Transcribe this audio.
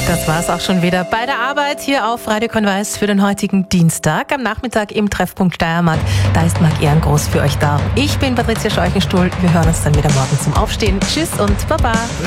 Das war's auch schon wieder bei der Arbeit hier auf Radio Konweis für den heutigen Dienstag. Am Nachmittag im Treffpunkt Steiermark. Da ist Marc Ehrengroß für euch da. Ich bin Patricia Scheuchenstuhl. Wir hören uns dann wieder morgen zum Aufstehen. Tschüss und Baba.